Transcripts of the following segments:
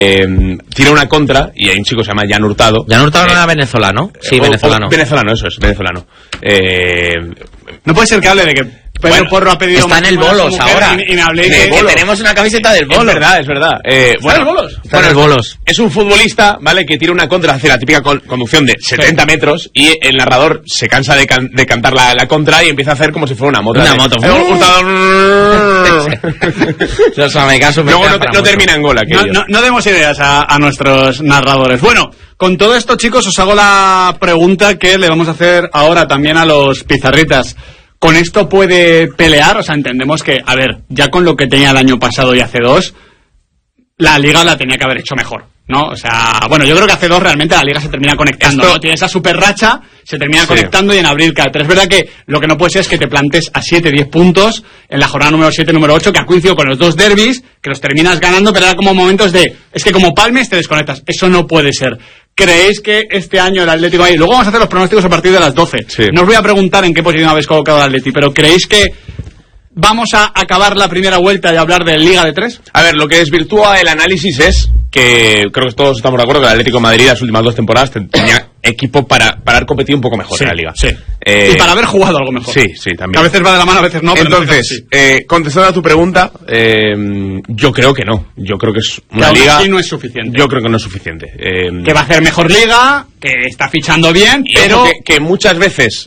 tira una contra y hay un chico que se llama Jan Hurtado. Jan Hurtado no era venezolano. Sí, venezolano. Venezolano, eso es, venezolano. No puede ser que hable de que Pedro Porro ha pedido... Está en el Bolos ahora. Y me habléis de que tenemos una camiseta del Bolos. Es verdad. ¿Está en el Bolos? Está en el Bolos. Es un futbolista, ¿vale? Que tira una contra, hace la típica conducción de 70 metros y el narrador se cansa de cantar la contra y empieza a hacer como si fuera una moto. Una moto. Los americanos luego no termina en gol aquello. No demos ideas a nuestros narradores. Bueno, con todo esto, chicos, os hago la pregunta que le vamos a hacer ahora también a los pizarritas. ¿Con esto puede pelear? O sea, entendemos que, a ver, ya con lo que tenía el año pasado y hace 2, la Liga la tenía que haber hecho mejor, ¿no? O sea, bueno, yo creo que hace 2 realmente la Liga se termina conectando, ¿no? Tiene esa super racha, se termina conectando y en abril cae. Pero es verdad que lo que no puede ser es que te plantes a 7, 10 puntos en la jornada número 7, número 8, que ha coincidido con los 2 derbis, que los terminas ganando, pero era como momentos de... Es que como palmes te desconectas. Eso no puede ser. ¿Creéis que este año el Atlético ahí... Luego vamos a hacer los pronósticos a partir de las 12. Sí. No os voy a preguntar en qué posición habéis colocado al Atleti, pero ¿creéis que vamos a acabar la primera vuelta y hablar de Liga de 3? A ver, lo que desvirtúa el análisis es que creo que todos estamos de acuerdo que el Atlético de Madrid las últimas 2 temporadas tenía equipo para haber competido un poco mejor en la Liga. Sí. Y para haber jugado algo mejor. Sí, también. Que a veces va de la mano, a veces no. Pero entonces, contestando a tu pregunta, yo creo que no. Yo creo que es una liga... Aquí no es suficiente. Yo creo que no es suficiente. Que va a hacer mejor liga, que está fichando bien, pero... Que muchas veces...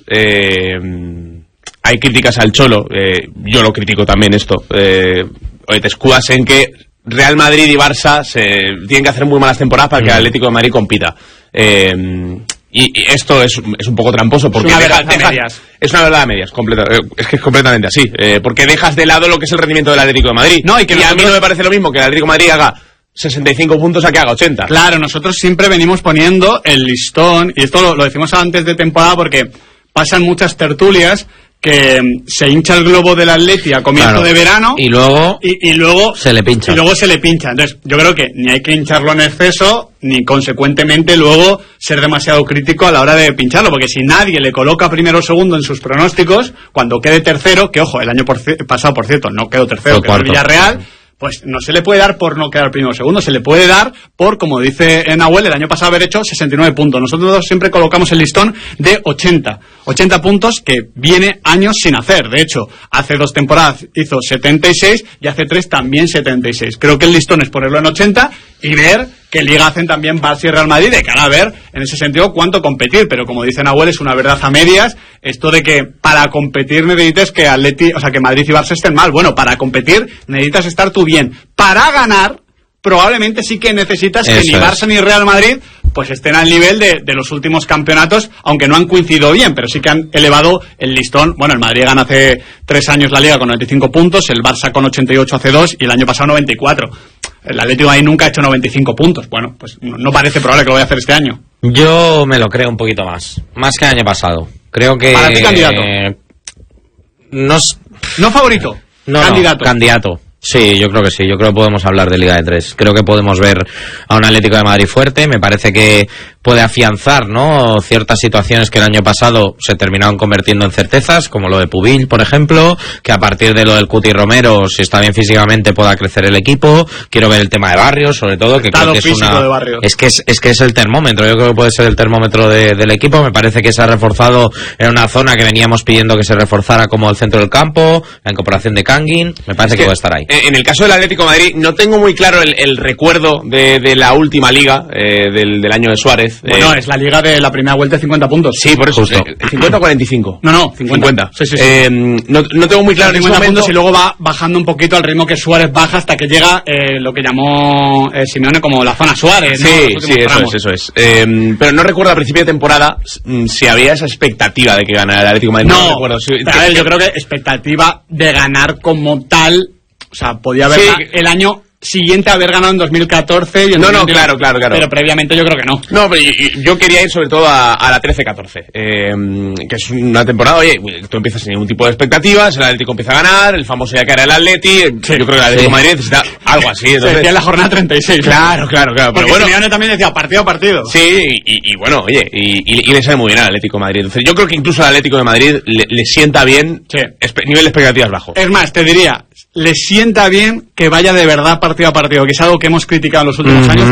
hay críticas al Cholo, yo lo critico también esto. Te escudas en que Real Madrid y Barça tienen que hacer muy malas temporadas para que el Atlético de Madrid compita. Y esto es un poco tramposo porque es una verdad a medias. Es una verdad a medias, es que es completamente así. Porque dejas de lado lo que es el rendimiento del Atlético de Madrid. No, y a mí no me parece lo mismo que el Atlético de Madrid haga 65 puntos a que haga 80. Claro, nosotros siempre venimos poniendo el listón, y esto lo decimos antes de temporada porque pasan muchas tertulias que se hincha el globo del Atleti a comienzo de verano y luego se le pincha. Entonces, yo creo que ni hay que hincharlo en exceso, ni consecuentemente luego ser demasiado crítico a la hora de pincharlo, porque si nadie le coloca primero o segundo en sus pronósticos, cuando quede tercero, que ojo, el año pasado, por cierto, no quedó tercero, quedó el Villarreal, pues no se le puede dar por no quedar primero o segundo, se le puede dar por, como dice Nahuel, el año pasado haber hecho 69 puntos. Nosotros siempre colocamos el listón de 80 puntos, que viene años sin hacer. De hecho, hace 2 temporadas hizo 76 y hace 3 también 76. Creo que el listón es ponerlo en 80 y ver qué liga hacen también Barça y Real Madrid, de cara a ver, en ese sentido, cuánto competir. Pero como dice Nahuel, es una verdad a medias, esto de que para competir necesitas que que Madrid y Barça estén mal. Bueno, para competir necesitas estar tú bien. Para ganar, probablemente sí que necesitas que ni Barça ni Real Madrid pues estén al nivel de los últimos campeonatos, aunque no han coincidido bien, pero sí que han elevado el listón. Bueno, el Madrid gana hace 3 años la Liga con 95 puntos, el Barça con 88 hace 2 y el año pasado 94. El Atlético ahí nunca ha hecho 95 puntos. Bueno, pues no parece probable que lo vaya a hacer este año. Yo me lo creo un poquito más que el año pasado. Creo que... ¿Para ti candidato? No favorito, no, candidato. Sí, yo creo que sí. Yo creo que podemos hablar de Liga de 3. Creo que podemos ver a un Atlético de Madrid fuerte. Me parece que puede afianzar, ¿no?, ciertas situaciones que el año pasado se terminaron convirtiendo en certezas, como lo de Pubil, por ejemplo, que a partir de lo del Cuti Romero, si está bien físicamente, pueda crecer el equipo. Quiero ver el tema de Barrios, sobre todo, que creo que es que es el termómetro. Yo creo que puede ser el termómetro del equipo. Me parece que se ha reforzado en una zona que veníamos pidiendo que se reforzara, como el centro del campo, la incorporación de Kangin. Me parece que puede estar ahí. En el caso del Atlético de Madrid, no tengo muy claro el recuerdo de la última liga, del año de Suárez. Bueno, es la liga de la primera vuelta de 50 puntos. Sí, por eso. Justo. ¿50 o 45? No, 50. Sí. No tengo muy claro 50 puntos y luego va bajando un poquito al ritmo que Suárez baja hasta que llega lo que llamó Simeone como la zona Suárez, ¿no? Sí, eso es. Pero no recuerdo a principio de temporada si había esa expectativa de que ganara el Atlético de Madrid. No recuerdo. Yo creo que expectativa de ganar como tal, o sea, podía haber el año siguiente haber ganado en 2014 y en claro. Pero previamente yo creo que no. No, pero yo quería ir sobre todo a la 13-14, que es una temporada, oye, tú empiezas sin ningún tipo de expectativas, el Atlético empieza a ganar, el famoso ya que era el Atleti, yo creo que el Atlético de Madrid necesita algo así. Entonces, se decía en la jornada 36. Claro. Porque pero bueno, Simeone también decía partido a partido. Sí, y bueno, oye, y le sale muy bien al Atlético de Madrid. Entonces yo creo que incluso al Atlético de Madrid le sienta bien nivel de expectativas bajo. Es más, te diría, le sienta bien que vaya de verdad partido a partido, que es algo que hemos criticado en los últimos años,